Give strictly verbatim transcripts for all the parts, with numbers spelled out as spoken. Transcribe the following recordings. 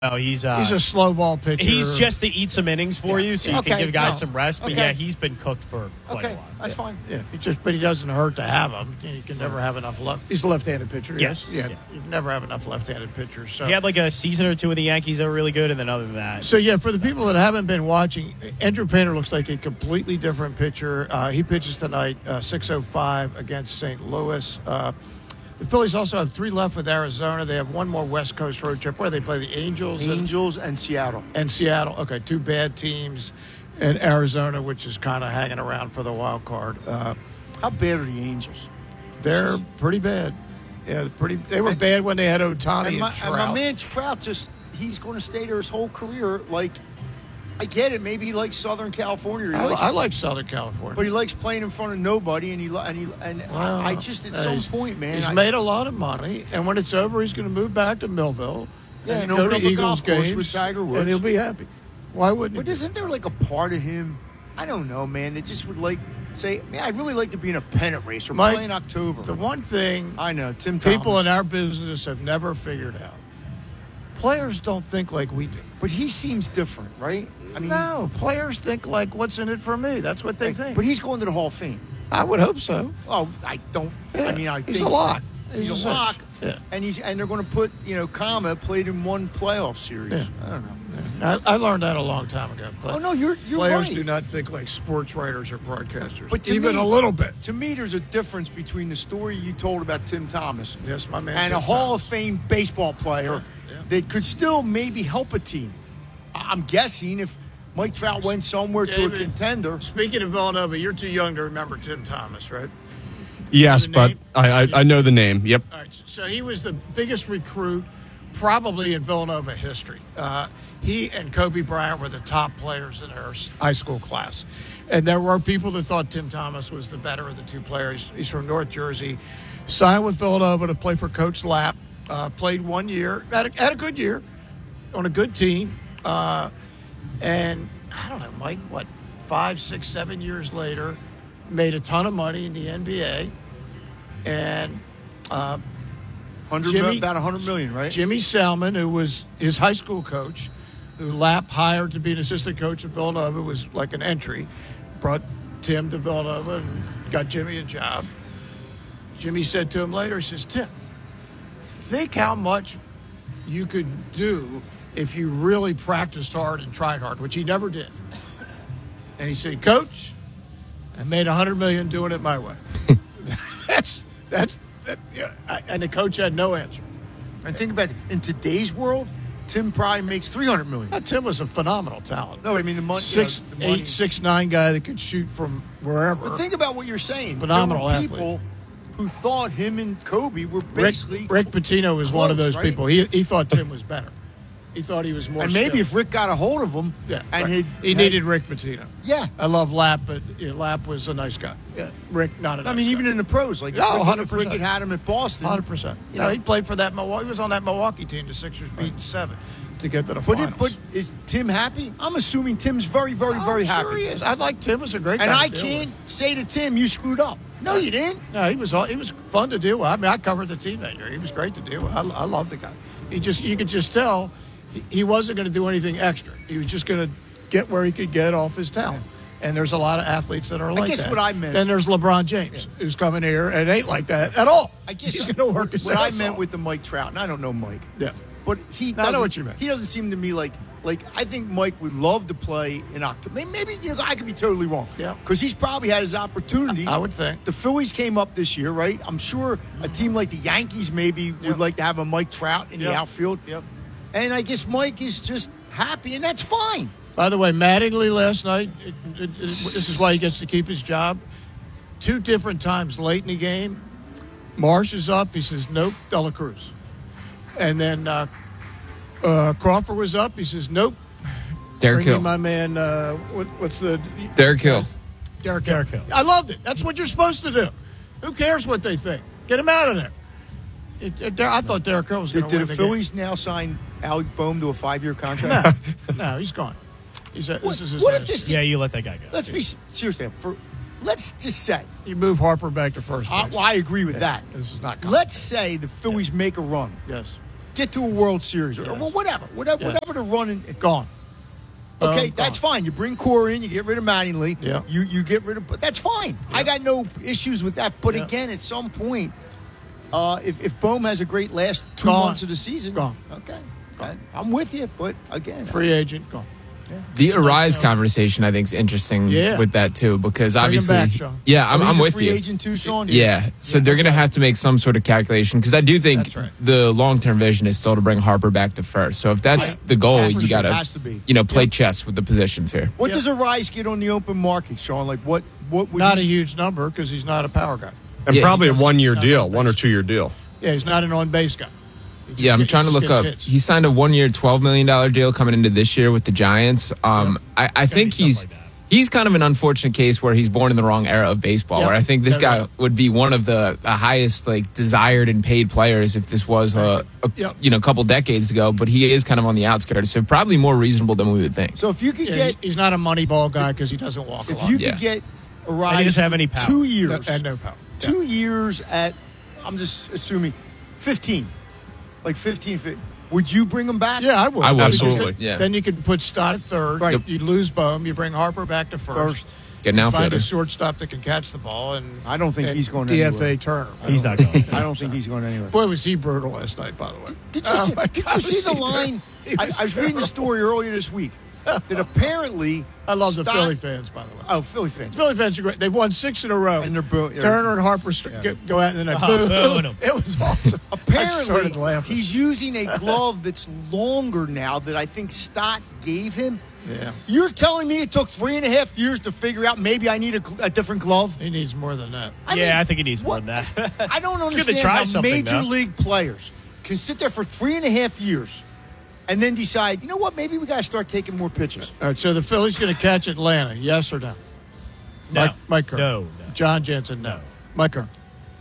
No, he's uh, he's a slow ball pitcher. He's just to eat some innings for Yeah. you, so you Okay, can give guys no. some rest. But Okay. yeah, he's been cooked for quite Okay, a while. that's Yeah. fine. Yeah, he just but he doesn't hurt to have him. You can never have enough left. He's a left-handed pitcher. Yes. Yeah, Yeah. you can never have enough left-handed pitchers. So He had like a season or two with the Yankees that were really good, and then other than that, So, yeah, for the people that haven't been watching, Andrew Painter looks like a completely different pitcher. Uh, he pitches tonight, uh, six oh five against Saint Louis. Uh, the Phillies also have three left with Arizona. They have one more West Coast road trip. Where they play the Angels and, Angels and Seattle. and Seattle. Okay, two bad teams. And Arizona, which is kind of hanging around for the wild card. Uh, How bad are the Angels? they're pretty bad. Yeah, pretty. They were And- bad when they had Ohtani And and, my, and Trout. my man Trout, just he's going to stay there his whole career. Like, I get it. Maybe he likes Southern California. Or he I, likes, I like Southern California. but he likes playing in front of nobody. And he li- and he and Well, I, I just at uh, some he's- point, man, He's I, made a lot of money, and when it's over, he's going to move back to Millville Yeah, and and go open to up a Eagles golf course games, with Tiger Woods. and he'll be happy. Why wouldn't But he? isn't there like a part of him? I don't know, man. That just would like say, man, I'd really like to be in a pennant race or Mike, play in October. The one thing I know, Tim Thomas. people in our business have never figured out: players don't think like we do. but he seems different, right? I mean, No, players think like, "What's in it for me?" That's what they like, think. But he's going to the Hall of Fame. I would hope so. Oh, I don't. Yeah, I mean, I he's think a lock. He's, He's a a lock. yeah. And he's and they're going to put you know, Kama played in one playoff series. Yeah. I don't know. I, I learned that a long time ago. Oh no, you're you're Players right. do not think like sports writers or broadcasters, But to even me- a little bit. To me, there's a difference between the story you told about Tim Thomas Yes, my man. and Tim a Hall of Thomas. Fame baseball player Yeah. that could still maybe help a team. I- I'm guessing if Mike Trout went somewhere to a David, contender. Speaking of Villanova, you're too young to remember Tim Thomas, right? Yes, The but name? I, I I know the name. Yep. All right, so he was the biggest recruit probably in Villanova history. Uh, he and Kobe Bryant were the top players in their high school class. And there were people that thought Tim Thomas was the better of the two players. He's from North Jersey. Signed with Villanova to play for Coach Lapp. Uh, played one year. Had a, had a good year on a good team. Uh, and I don't know, Mike, what, five, six, seven years later, made a ton of money in the N B A. And uh, Hundred Jimmy- about a hundred million, right? Jimmy Salmon, who was his high school coach, who Lapp hired to be an assistant coach at Villanova, was like an entry, brought Tim to Villanova and got Jimmy a job. Jimmy said to him later, he says, Tim, think how much you could do if you really practiced hard and tried hard, which he never did. And he said, Coach, I made a hundred million doing it my way. that's that's that, yeah. I, and the coach had no answer. And think about it. In today's world, Tim probably makes three hundred million. Uh, Tim was a phenomenal talent. No, I mean the money. Six, you know, the money. eight, six, nine guy that could shoot from wherever. But think about what you're saying. Phenomenal there were athlete. people who thought him and Kobe were Rick, basically Rick Pitino was one of close, those right? people. He he thought Tim was better. He thought he was more. And maybe skilled. if Rick got a hold of him, yeah, and right. he'd, he had- needed Rick Pitino. yeah. I love Lapp, but you know, Lapp was a nice guy. Yeah, Rick not a nice I mean, guy. even in the pros, like if Oh, Rick- one hundred if Rick percent. had had him at Boston, Hundred percent. You No, know. he played for that Milwaukee. He was on that Milwaukee team. The Sixers beat seven to get to the But finals. it, but is Tim happy? I'm assuming Tim's very, very, Oh, very sure happy. he is. I like Tim. Was a great And guy. I to deal can't with. say to Tim, "You screwed up." No, you didn't. No, he was all- he was fun to deal with. I mean, I covered the team that year. He was great to deal with. I, I loved the guy. He just you could just tell he, he wasn't going to do anything extra. He was just going to get where he could get off his talent. And there's a lot of athletes that are like guess that. what I meant- Then there's LeBron James, who's coming here and ain't like that at all. I guess he's going to work his what I ass meant off. with the Mike Trout, and I don't know Mike, Yeah. but he. No, I know doesn't- what you meant. He doesn't seem to me like like I think Mike would love to play in October. Maybe, maybe you know, I could be totally wrong. Yeah. because he's probably had his opportunities. I would think. The Phillies came up this year, right? I'm sure a team like the Yankees maybe Yep. would like to have a Mike Trout in the Yep. outfield. Yep. And I guess Mike is just happy, and that's fine. By the way, Mattingly last night, it, it, it, this is why he gets to keep his job. Two different times late in the game, Marsh is up. He says, nope, Dela Cruz. And then uh, uh, Crawford was up. He says, nope. Derek Bring me Hill. my man, uh, what, what's the... Derek Hill. Derek, Derek Hill. I loved it. That's what you're supposed to do. Who cares what they think? Get him out of there. It, it, I thought Derek Hill was going Did, to did win the the game. Phillies now sign Alec Boehm to a five-year contract? No, he's gone. He's a, What, this is his what if last- this? yeah, you let that guy go. Let's be serious. For let's just say, You move Harper back to first I, base. well, I agree with that. This is not. Common. Let's say the Phillies make a run. Yes. get to a World Series or Yeah. well, whatever, whatever, Yeah. whatever to run in. Gone. Okay, Um, that's gone. fine. You bring Corey in, you get rid of Mattingly. Yeah. You you get rid of, but that's fine. I got no issues with that. But Yeah. again, at some point, uh, if if Bohm has a great last two Gone. months of the season, Gone. Okay, I- I'm with you. But again, Free agent. Gone. The Arise conversation, I think, is interesting Yeah. with that too, because him obviously, back, Sean. yeah, I'm, Oh, he's I'm a with free you. agent too, Sean. Yeah, so they're going to have to make some sort of calculation because I do think That's right. the long term vision is still to bring Harper back to first. So if that's the goal, Has to you be. got Has to, to be. you know, play chess with the positions here. What Yeah. does Arise get on the open market, Sean? Like what? What would Not he, a huge number because he's not a power guy. And Yeah, probably a he one year does- deal, not one or on-base. two year deal. Yeah, he's not an on base guy. He just Yeah, I'm get- trying to he just look gets up. hits. He signed a one year, twelve million dollars deal coming into this year with the Giants. Um, I, I think be he's something like that. he's kind of an unfortunate case where he's born in the wrong era of baseball. Yep. Where I think this That's guy right. would be one of the, the highest like desired and paid players if this was a, a Yep. you know a couple decades ago. But he is kind of on the outskirts, so probably more reasonable than we would think. so if you could Yeah, get he- he's not a money ball guy because he doesn't walk a if lot. you Yeah. could get And he Arise doesn't have for any power. two No- years and no power. two years at I'm just assuming fifteen, like fifteen. fi- Would you bring him back? Yeah, I would. I would. Because Absolutely. Yeah. Then you could put Stott at third. Right. You lose Bohm. You bring Harper back to first. First. Get an You find a outfielder. shortstop that can catch the ball, and I don't think and he's going D F A anywhere. Turner. He's not going. I don't think he's going anywhere. Boy, was he brutal last night, by the way. Did you Oh, see, my did God, you see was the he line? He I, was I was reading the terrible. story earlier this week that apparently I love the Stott- Philly fans, by the way. Oh, Philly fans. Philly fans are great. They've won six in a row. And they're boo- they're- Turner and Harper st- Yeah. get- go out and then they Uh-huh, boo. booing 'em. It was awesome. I Apparently, started laughing. he's using a glove that's longer now that I think Stott gave him. Yeah, You're telling me it took three and a half years to figure out maybe I need a, gl- a different glove? he needs more than that. I yeah, mean, I think he needs more what- than that. I don't It's good understand to try how something, major though. league players can sit there for three and a half years and then decide, you know what, maybe we got to start taking more pitches. All right, so the Phillies going to catch Atlanta, yes or no? No. Mike, Mike Kern. No, no. John Jensen, no. No. Mike Kern.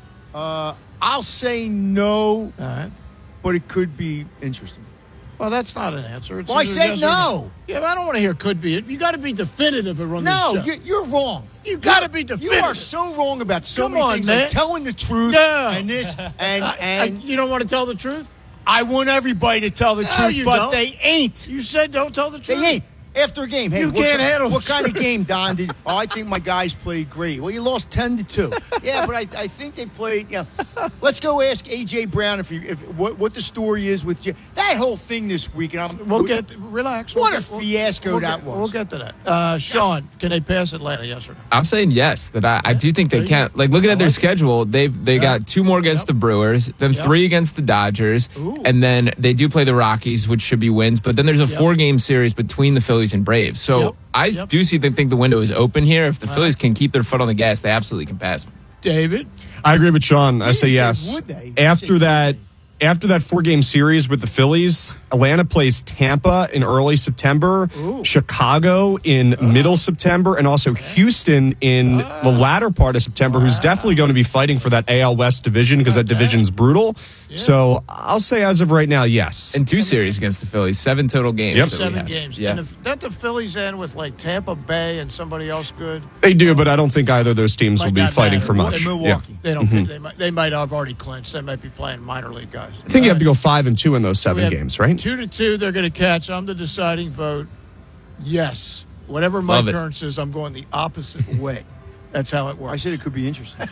I'll say no, All right. but it could be interesting. Well, that's not an answer. It's Well, I either said yes or no. Yeah, but I don't want to hear could be. You got to be definitive around No, this show. you, you're wrong. You gotta You're- be You definitive. are so wrong about so Come many on, things, man. like telling the truth No. and this and I- I- and you don't want to tell the truth? I want everybody to tell the No, truth, you but don't. they ain't. You said don't tell the truth. They ain't. After a game, hey, You what, can't ki- handle what the kind of truth. game, Don? Did oh, I think my guys played great. Well, you lost ten to two. Yeah, but I, I think they played. Yeah, let's go ask A J Brown if you if what, what the story is with J- that whole thing this week. And I'm, We'll get relax. What We'll a get- we'll- fiasco we'll that get- was. We'll get to that. Uh, Sean, can they pass Atlanta? Yes or no? I'm saying yes. That I, I do think There they you can. go. Like looking I at their like it. schedule, they they Yeah. got two more against Yep. the Brewers, then Yep. three against the Dodgers, Ooh. and then they do play the Rockies, which should be wins. But then there's a Yep. four game series between the Phillies and Braves. So Yep. I Yep. do see they think the window is open here. If the Phillies can keep their foot on the gas, they absolutely can pass them. David? I agree with Sean. I He say didn't yes. say would they. He After said that, would after that four game series with the Phillies, Atlanta plays Tampa in early September, Ooh. Chicago in middle September, and also Houston in the latter part of September, who's definitely going to be fighting for that A L West division because that Okay. division's brutal. So I'll say as of right now, yes. And two series against the Phillies, seven total games. Yep. that we Seven have. games. Yeah. And if, don't the Phillies end with like Tampa Bay and somebody else good? They do, but I don't think either of those teams Might will be not fighting matter. for much. And Yeah. Milwaukee. They don't. They might. They might have already clinched. They might be playing minor league guys. I think you have to go five and two in those We seven have games, right? Two to two. They're going to catch. I'm the deciding vote. Yes. Whatever Mike Love it. Kern says, I'm going the opposite way. That's how it I works. said it could be interesting.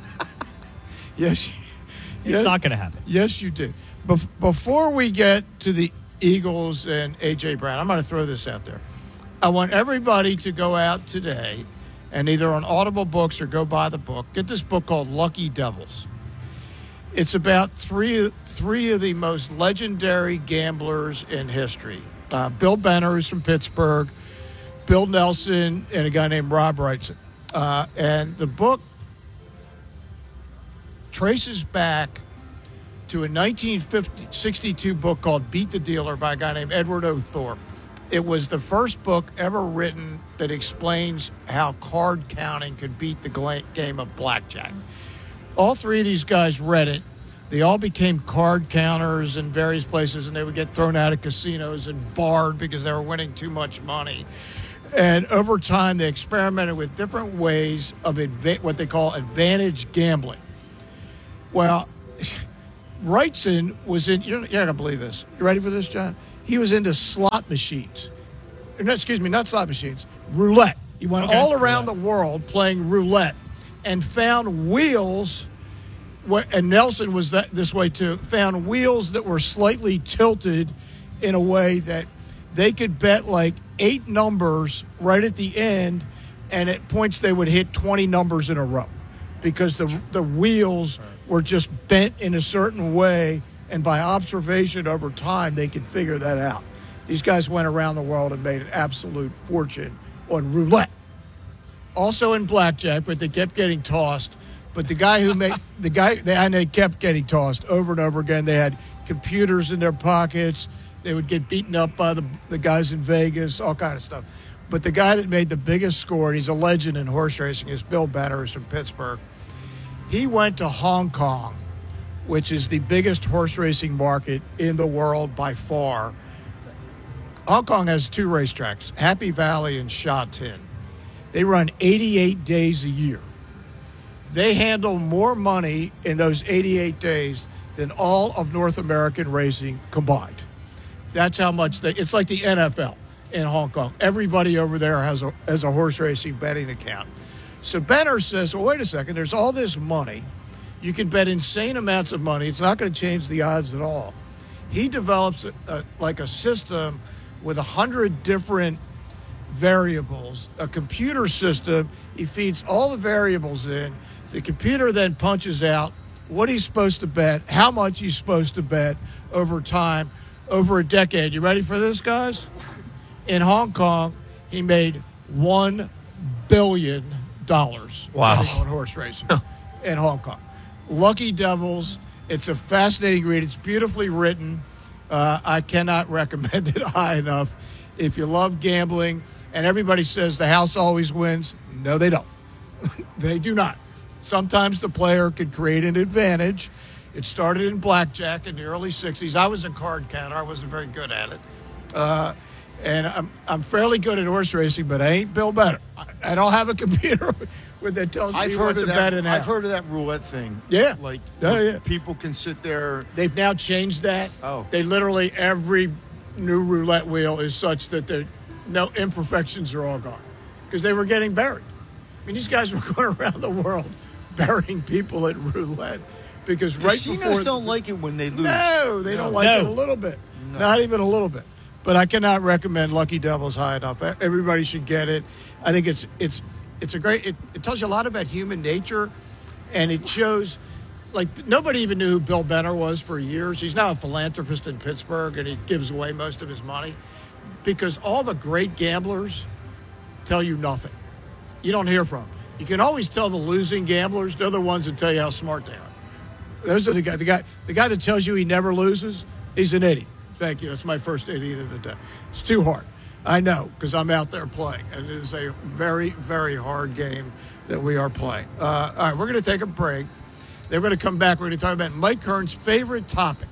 Yes. It's yes. not going to happen. Yes, you do. Bef- before we get to the Eagles and A J Brown, I'm going to throw this out there. I want everybody to go out today and either on Audible Books or go buy the book. Get this book called Lucky Devils. It's about three three of the most legendary gamblers in history. Uh, Bill Benner, who's from Pittsburgh, Bill Nelson, and a guy named Rob Wrightson. Uh, and the book traces back to a nineteen sixty-two book called Beat the Dealer by a guy named Edward O. Thorpe. It was the first book ever written that explains how card counting could beat the gla- game of blackjack. All three of these guys read it. They all became card counters in various places, and they would get thrown out of casinos and barred because they were winning too much money. And over time, they experimented with different ways of adva- what they call advantage gambling. Well, Wrightson was in, you're, you're not going to believe this. You ready for this, John? He was into slot machines. No, excuse me, not slot machines, roulette. He went Okay. all around Roulette. the world playing roulette and found wheels, where, and Nelson was that this way too, found wheels that were slightly tilted in a way that they could bet like eight numbers right at the end, and at points they would hit twenty numbers in a row because the the wheels were just bent in a certain way, and by observation over time they could figure that out. These guys went around the world and made an absolute fortune on roulette. Also in blackjack, but they kept getting tossed. But the guy who made the guy, they, and they kept getting tossed over and over again. They had computers in their pockets. They would get beaten up by the the guys in Vegas, all kind of stuff. But the guy that made the biggest score, and he's a legend in horse racing, is Bill Benner, who's from Pittsburgh. He went to Hong Kong, which is the biggest horse racing market in the world by far. Hong Kong has two racetracks, Happy Valley and Sha Tin. They run eighty-eight days a year. They handle more money in those eighty-eight days than all of North American racing combined. That's how much they, it's like the N F L in Hong Kong. Everybody over there has a, has a horse racing betting account. So Benner says, well, wait a second, there's all this money. You can bet insane amounts of money. It's not going to change the odds at all. He develops a, a, like a system with a hundred different variables, a computer system. He feeds all the variables in. The computer then punches out what he's supposed to bet, how much he's supposed to bet over time, over a decade. You ready for this, guys? In Hong Kong, he made one billion dollars Wow. betting on horse racing in Hong Kong. Lucky Devils. It's a fascinating read. It's beautifully written. Uh, I cannot recommend it high enough. If you love gambling, and everybody says the house always wins. No, they don't. They do not. Sometimes the player could create an advantage. It started in blackjack in the early sixties. I was a card counter. I wasn't very good at it. Uh, and I'm I'm fairly good at horse racing, but I ain't Bill Benner. I, I don't have a computer where that tells me I've what heard to of bet that. and I've how. heard of that roulette thing. Yeah. like Oh, yeah. people can sit there. They've now changed that. Oh. They literally, every new roulette wheel is such that there no imperfections are all gone because they were getting buried. I mean, these guys were going around the world burying people at roulette because right Casinos before don't like it when they lose. No, they don't like No. it a little bit. Not even a little bit. But I cannot recommend Lucky Devils high enough. Everybody should get it. I think it's it's it's a great. It, it tells you a lot about human nature, and it shows. Like, nobody even knew who Bill Benner was for years. He's now a philanthropist in Pittsburgh, and he gives away most of his money because all the great gamblers tell you nothing. You don't hear from them. You can always tell the losing gamblers. They're the ones that tell you how smart they are. Those are the guy. The guy. The guy that tells you he never loses. He's an idiot. Thank you. That's my first idiot of the day. It's too hard. I know because I'm out there playing, and it is a very, very hard game that we are playing. Uh, all right, we're going to take a break. Then we're going to come back. We're going to talk about Mike Kern's favorite topic,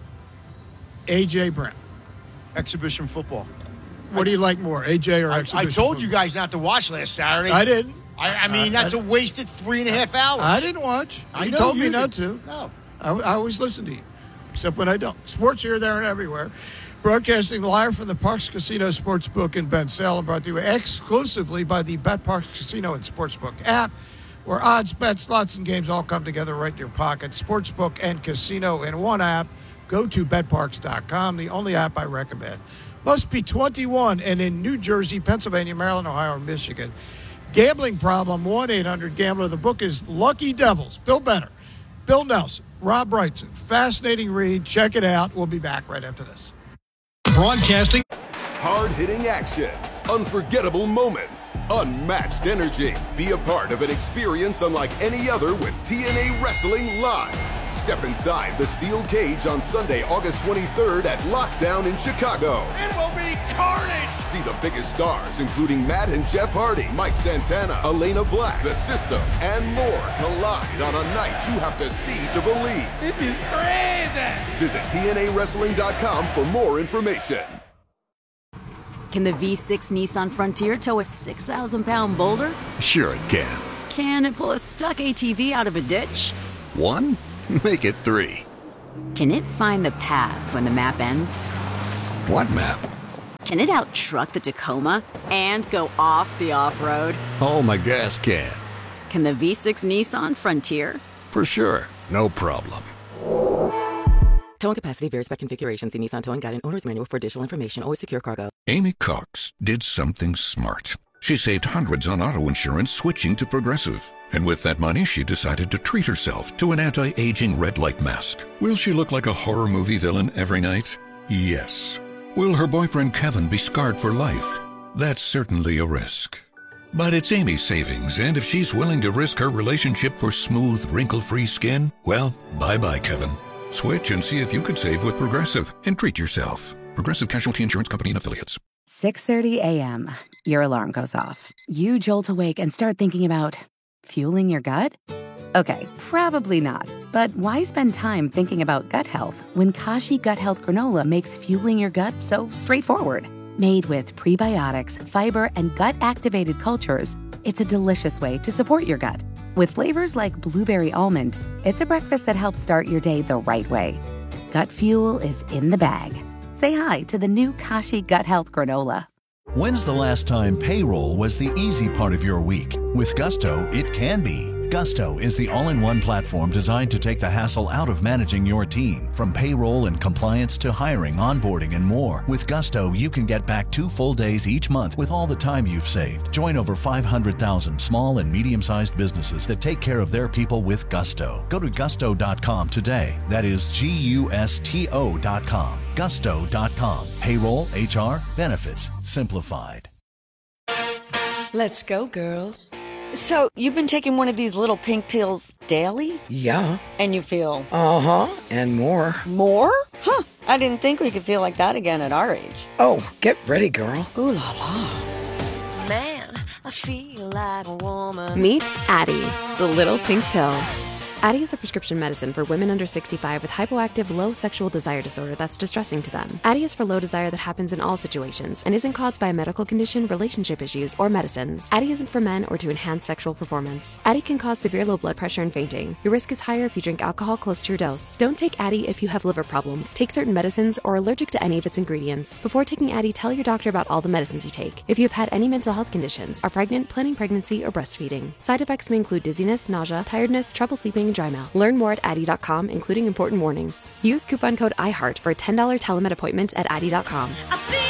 A J Brown. Exhibition football. What do you like more, A J or I, I exhibition told football? you guys not to watch last Saturday. I didn't. I, I mean, I- that's I- a wasted three and a half hours. I didn't watch. I you know told you me not didn't. to. No. I, I always listen to you, except when I don't. Sports here, there, and everywhere. Broadcasting live from the Parks Casino Sportsbook in Ben Salem, brought to you exclusively by the Bet Parks Casino and Sportsbook app, where odds, bets, slots, and games all come together right in your pocket. Sportsbook and casino in one app. Go to bet parks dot com, the only app I recommend. Must be twenty-one and in New Jersey, Pennsylvania, Maryland, Ohio, or Michigan. Gambling problem, one eight hundred gambler. The book is Lucky Devils. Bill Benner, Bill Nelson, Rob Wrightson. Fascinating read. Check it out. We'll be back right after this. Broadcasting. Hard-hitting action, unforgettable moments, unmatched energy. Be a part of an experience unlike any other with T N A Wrestling Live. Step inside the steel cage on Sunday, August twenty-third at Lockdown in Chicago. It will be carnage. See the biggest stars, including Matt and Jeff Hardy, Mike Santana, Elena Black, The System, and more collide on a night you have to see to believe. This is crazy. Visit T N A wrestling dot com for more information. Can the V six Nissan Frontier tow a six thousand pound boulder? Sure it can. Can it pull a stuck A T V out of a ditch? One? Make it three. Can it find the path when the map ends? What map? Can it out-truck the Tacoma and go off the off-road? Oh, my gas can. Can the V six Nissan Frontier? For sure. No problem. Towing capacity varies by configuration. See Nissan Towing Guide and Owner's Manual for additional information. Always secure cargo. Amy Cox did something smart. She saved hundreds on auto insurance switching to Progressive. And with that money, she decided to treat herself to an anti-aging red light mask. Will she look like a horror movie villain every night? Yes. Will her boyfriend Kevin be scarred for life? That's certainly a risk. But it's Amy's savings, and if she's willing to risk her relationship for smooth, wrinkle-free skin, well, bye-bye, Kevin. Switch and see if you could save with Progressive and treat yourself. Progressive Casualty Insurance Company and Affiliates. six thirty a.m. Your alarm goes off. You jolt awake and start thinking about fueling your gut? Okay, probably not. But why spend time thinking about gut health when Kashi Gut Health Granola makes fueling your gut so straightforward? Made with prebiotics, fiber, and gut-activated cultures, it's a delicious way to support your gut. With flavors like blueberry almond, it's a breakfast that helps start your day the right way. Gut fuel is in the bag. Say hi to the new Kashi Gut Health Granola. When's the last time payroll was the easy part of your week? With Gusto, it can be. Gusto is the all-in-one platform designed to take the hassle out of managing your team, from payroll and compliance to hiring, onboarding, and more. With Gusto, you can get back two full days each month with all the time you've saved. Join over five hundred thousand small and medium-sized businesses that take care of their people with Gusto. Go to gusto dot com today. That is G U S T O dot com. gusto dot com. Payroll, H R, benefits, simplified. Let's go, girls. So, you've been taking one of these little pink pills daily? Yeah. And you feel? Uh-huh, and more. More? Huh, I didn't think we could feel like that again at our age. Oh, get ready, girl. Ooh la la. Man, I feel like a woman. Meet Addyi, the little pink pill. Addyi is a prescription medicine for women under sixty-five with hypoactive low sexual desire disorder that's distressing to them. Addyi is for low desire that happens in all situations and isn't caused by a medical condition, relationship issues, or medicines. Addyi isn't for men or to enhance sexual performance. Addyi can cause severe low blood pressure and fainting. Your risk is higher if you drink alcohol close to your dose. Don't take Addyi if you have liver problems, take certain medicines, or are allergic to any of its ingredients. Before taking Addyi, tell your doctor about all the medicines you take. If you have had any mental health conditions, are pregnant, planning pregnancy, or breastfeeding. Side effects may include dizziness, nausea, tiredness, trouble sleeping, and dry mouth. Learn more at Addyi dot com, including important warnings. Use coupon code I heart for a ten dollars telemed appointment at Addyi dot com.